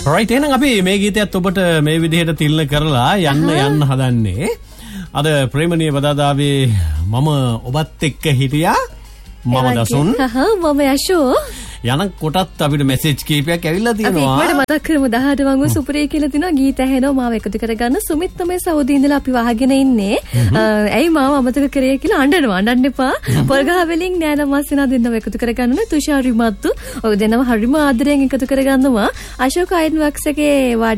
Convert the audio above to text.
right එහෙනම් අපි මේ ගීතයත් ඔබට මේ විදිහට තිල්න කරලා යන්න හදන්නේ. අද ප්‍රේමණීය බදාදාවේ මම ඔබත් එක්ක හිටියා. මම දසුන්. මම යෂෝ. යන කොටත් අපිට මෙසේජ් කීපයක් ඇවිල්ලා තියෙනවා. අපි මතක් කරමු 18 වංගු සුපුරේ කියලා තියෙනවා ගීත ඇහෙනවා මාව එකතු කරගන්න. සුමිත් තමයි සෞදි ඉඳලා අපි වහගෙන ඉන්නේ. ඇයි මාව අමතක කරේ කියලා අඬන්න එපා. පොල්ගහ වලින් නෑන මාසිනා දෙන්නව එකතු කරගන්න. තුෂාරි මත්තු ඔය දෙන්නව හරිම ආදරෙන් එකතු කරගන්නවා. අශෝක අයන් වක්සගේ